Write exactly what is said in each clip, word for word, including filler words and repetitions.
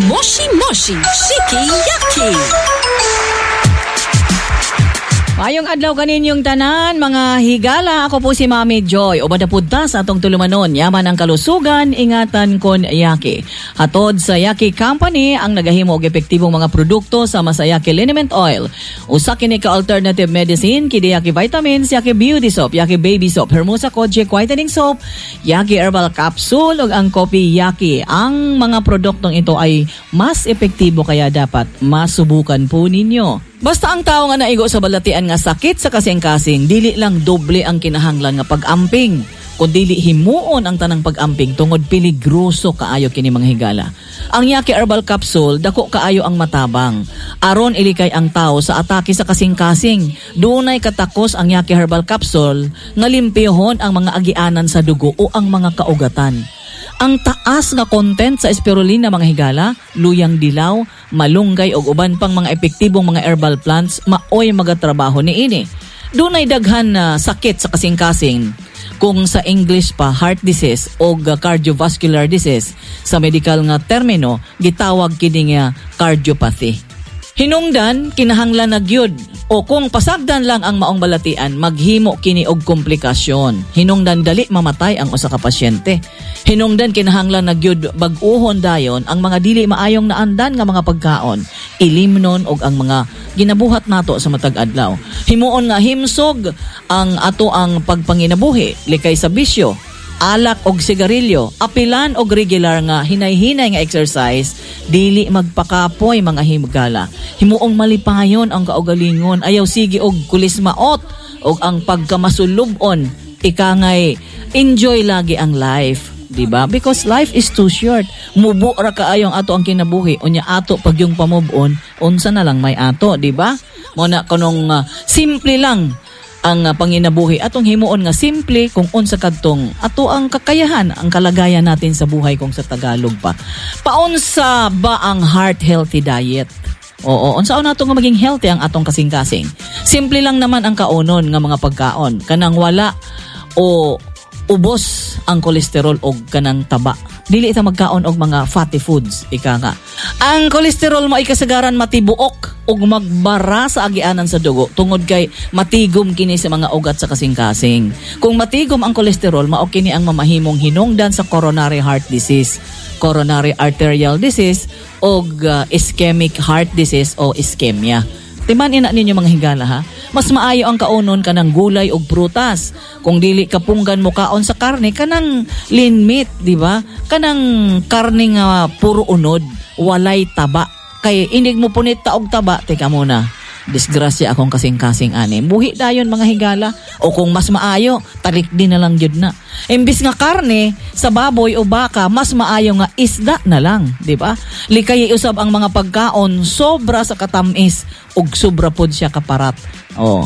Moshi Moshi Shiki Yaki. Mayong adlaw kaninyong tanan, mga higala. Ako po si Mami Joy. O badapudta sa atong tulumanon, yaman ang kalusugan, ingatan kon Yaki. Hatod sa Yaki Company, ang nagahimo og epektibong mga produkto sama sa Yaki Liniment Oil. Usa kini ka alternative medicine, kidi Yaki Vitamins, Yaki Beauty Soap, Yaki Baby Soap, Hermosa Kojic Whitening Soap, Yaki Herbal Capsule, ug ang Coffee Yaki. Ang mga produktong ito ay mas epektibo kaya dapat masubukan po ninyo. Basta ang tao nga naigo sa balatian nga sakit sa kasing-kasing, dili lang doble ang kinahanglan nga pag-amping. Kung dili himuon ang tanang pag-amping, tungod peligroso kaayo kini mga higala. Ang Yaki Herbal Capsule, dako kaayo ang matabang. Aron ilikay ang tao sa atake sa kasing-kasing. Dunay katakos ang Yaki Herbal Capsule nga limpihon ang mga agianan sa dugo o ang mga kaugatan. Ang taas nga content sa spirulina mga higala, luyang dilaw, malunggay o uban pang mga epektibong mga herbal plants, maoy magatrabaho niini. Dunay daghan na sakit sa kasing-kasing. Kung sa English pa, heart disease o cardiovascular disease, sa medical nga termino, gitawag kini nga cardiopathy. Hinungdan, kinahanglan na gyud. O kung pasagdan lang ang maong balatian, maghimo kini og komplikasyon. Hinungdan dali mamatay ang usa ka pasyente. Hinungdan kinahanglan na gyud bag-ohon dayon ang mga dili maayong naandan nga mga pagkaon. Ilimnon og ang mga ginabuhat nato sa matag adlaw. Himuon nga himsog ang ato ang pagpanginabuhi, likay sa bisyo, alak og sigarilyo, apilan og regular nga hinay-hinay nga exercise, dili magpakapoy mga himgala. Himuong malipayon ang kaugalingon, ayaw sige og kulismaot og ang pagkamasulubon, ikangay enjoy lagi ang life, di ba? Because life is too short. Mubo ra kaayong ato ang kinabuhi, unya ato pag yung pamubon, unsa na lang may ato, di ba? Mo na kanong uh, simple lang ang uh, panginabuhi atong himuon nga simple kung unsa kadtong ato ang kakayahan, ang kalagayan natin sa buhay kung sa Tagalog pa. Paunsa ba ang heart healthy diet? Oo, unsa nato nga maging healthy ang atong kasing-kasing? Simple lang naman ang kaunon nga mga pagkaon, kanang wala o ubos ang kolesterol o kanang taba. Dili ita magkaon og mga fatty foods, ika nga. Ang kolesterol mo ay kasagaran matibuok og magbara sa agianan sa dugo tungod kay matigom kini sa mga ugat sa kasing-kasing. Kung matigom ang kolesterol, mao kini ang mamahimong hinungdan sa coronary heart disease, coronary arterial disease o uh, ischemic heart disease o ischemia. Timan ina ninyo mga higala ha. Mas maayo ang kaunon kanang gulay ug prutas. Kung dili kapunggan mo kaon sa karne, kanang lean meat, di ba? Kanang karne nga puro unod, walay taba. Kay inig mo punit ta og taba, teka muna. Disgrasya akong kasing-kasing ani. Buhi dayon mga higala. O kung mas maayo, tarik din na lang jud na. Imbis nga karne sa baboy o baka, mas maayo nga isda na lang, di ba? Likay usab ang mga pagkaon sobra sa katamis ug sobra pod siya kaparat. Oh.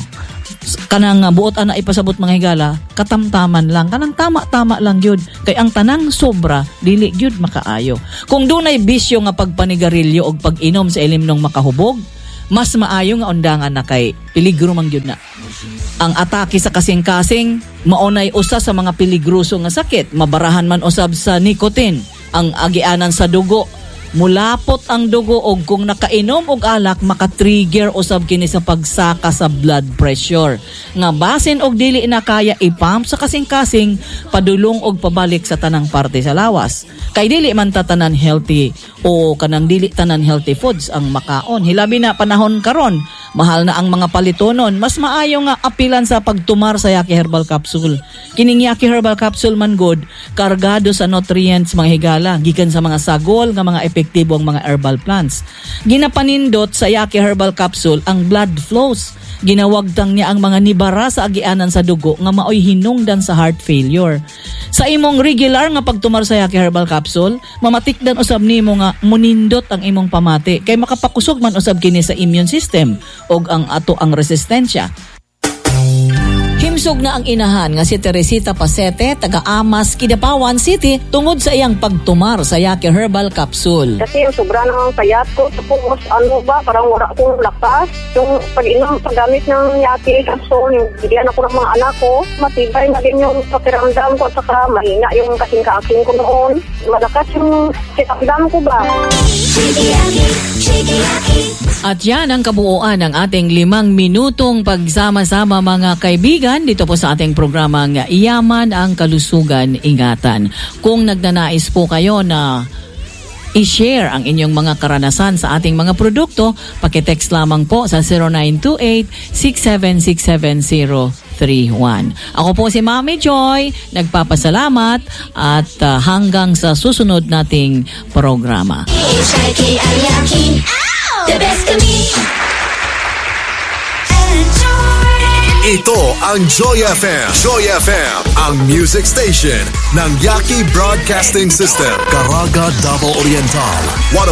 Kanang buot ana ipasabot mga higala, katamtaman lang, kanang tama-tama lang gyud. Kay ang tanang sobra dili gyud makaayo. Kung dunay bisyo nga pagpanigarilyo og pag-inom sa ilimnong makahubog, mas maayo nga undangan na kay peligro man gyud na. Ang atake sa kasing-kasing maunay usa sa mga peligroso nga sakit, mabarahan man usab sa nicotine, ang agianan sa dugo. Mulapot ang dugo og kung nakainom og alak maka-trigger usab kini sa pagsaka sa blood pressure. Nga basin og dili na kaya ipump sa kasing-kasing, padulong og pabalik sa tanang parte sa lawas. Kay dili man tatanan healthy o kanang dili tanan healthy foods ang makaon. Hilabi na panahon karon, mahal na ang mga palitonon, mas maayo nga apilan sa pagtumar sa Yaki Herbal Capsule. Kining Yaki Herbal Capsule man good, kargado sa nutrients mga higala, gikan sa mga sagol nga mga epektibo ang mga herbal plants. Ginapanindot sa Yaki Herbal Capsule ang blood flows. Ginawagtang niya ang mga nibara sa agianan sa dugo nga maoy hinungdan sa heart failure. Sa imong regular nga pagtumar sa Yaki Herbal Capsule, mamatikdan usab nimo nga munindot ang imong pamati kay makapakusog man usab kini sa immune system og ang ato ang resistensya. Nakusog na ang inahan nga si Teresita Pasete, taga-Amas, Kidapawan City, tungod sa iyang pagtumar sa Yaki Herbal Capsule. Kasi yung sobra ng payat ko, tapos ano ba, parang wala akong lakas. Yung pag-inom, paggamit ng Yaki Capsule, yung bigyan ako ng mga anak ko, matibay na din yung pakiramdam ko, saka mahina yung kasing-kasing ko noon. Malakas yung kitakdam ko ba. At yan ang kabuuan ng ating limang minutong pagsama-sama mga kaibigan dito po sa ating programang Yaman ang Kalusugan Ingatan. Kung nagnanais po kayo na i-share ang inyong mga karanasan sa ating mga produkto, pakitext lamang po sa zero nine two eight, six seven six seven zero three one. Ako po si Mami Joy, nagpapasalamat at uh, hanggang sa susunod nating programa. The best of me. Ito ang Joy F M. Joy F M, ang music station ng Yaki Broadcasting System. Caraga, Davao Oriental. one